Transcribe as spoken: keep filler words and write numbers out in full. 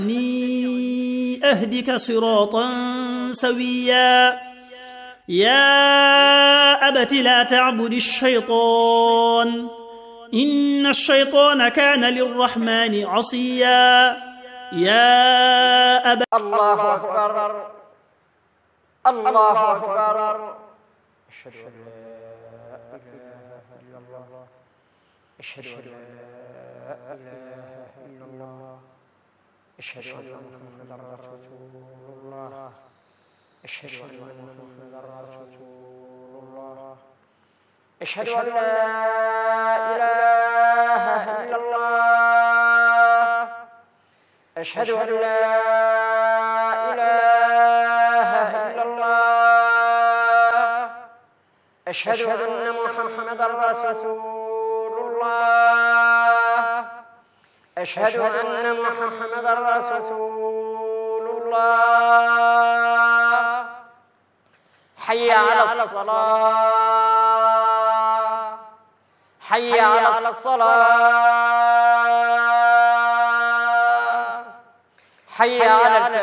إني أهدك صراطا سويا يا أبت لا تعبد الشيطان إن الشيطان كان للرحمن عصيا يا أبت الله أكبر الله أكبر أشهد أن لا إله إلا الله أشهد أن لا إله إلا الله أشهد أن محمدا رسول الله أشهد أن محمدا رسول الله أشهد أن لا إله إلا الله أشهد أن لا إله إلا الله أشهد أن محمدا رسول الله أشهد أن محمدا رسول الله حي على الصلاة حي على الصلاة حي على